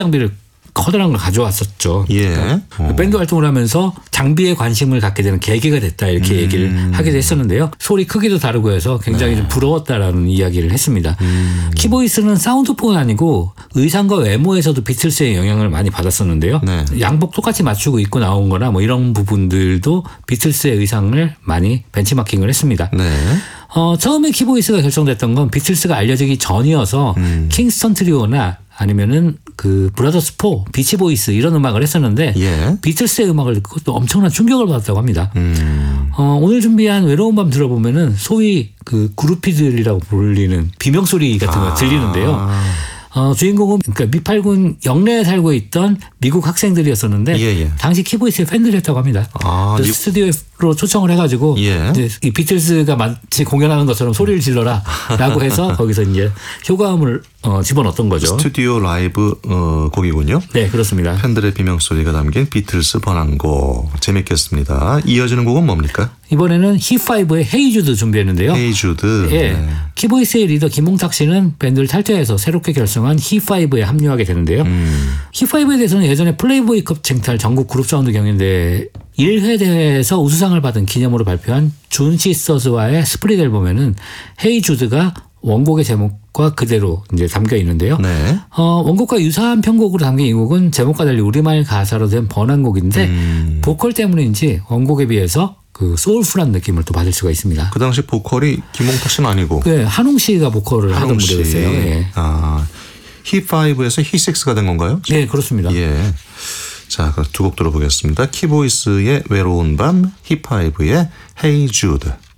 장비를 커다란 걸 가져왔었죠. 예. 밴드 활동을 하면서 장비에 관심을 갖게 되는 계기가 됐다 이렇게 얘기를 하기도 했었는데요. 소리 크기도 다르고 해서 굉장히 좀 부러웠다라는 이야기를 했습니다. 키보이스는 사운드뿐 아니고 의상과 외모에서도 비틀스의 영향을 많이 받았었는데요. 네. 양복 똑같이 맞추고 입고 나온 거나 뭐 이런 부분들도 비틀스의 의상을 많이 벤치마킹을 했습니다. 네. 처음에 키보이스가 결성됐던 건 비틀스가 알려지기 전이어서 킹스턴 트리오나 아니면은 그 브라더스 4, 비치보이스 이런 음악을 했었는데 예. 비틀스의 음악을 듣고 또 엄청난 충격을 받았다고 합니다. 오늘 준비한 외로운 밤 들어보면은 소위 그 그루피들이라고 불리는 비명 소리 같은 거 들리는데요. 주인공은 그러니까 미팔군 영내에 살고 있던 미국 학생들이었었는데 예. 당시 키보이스의 팬들이었다고 합니다. 그래서 스튜디오로 초청을 해가지고 예. 이제 이 비틀스가 마치 공연하는 것처럼 소리를 질러라라고 해서 거기서 이제 효과음을 집어넣었던 거죠. 스튜디오 라이브 곡이군요. 네, 그렇습니다. 팬들의 비명소리가 담긴 비틀스 번안곡 재밌겠습니다. 이어지는 곡은 뭡니까? 이번에는 히5의 헤이 주드 준비했는데요. 헤이 주드. 예. 네. 키보이스의 리더 김홍탁 씨는 밴드를 탈퇴해서 새롭게 결성한 히5에 합류하게 되는데요. 히5에 대해서는 예전에 플레이보이컵 쟁탈 전국 그룹 사운드 경연대회 1회 대회에서 우수상을 받은 기념으로 발표한 준 시스터즈와의 스프릿 앨범에는 헤이 주드가 원곡의 제목과 그대로 이제 담겨 있는데요. 네. 원곡과 유사한 편곡으로 담긴 이 곡은 제목과 달리 우리말 가사로 된 번안곡인데 보컬 때문인지 원곡에 비해서 그 소울풀한 느낌을 또 받을 수가 있습니다. 그 당시 보컬이 김홍탁 씨는 아니고. 네, 한웅 씨가 보컬을 하던 무대였어요. 예. 히5에서 히6가 된 건가요? 네, 그렇습니다. 예. 자, 두 곡 들어보겠습니다. 키보이스의 외로운 밤, 히5의 헤이 주드.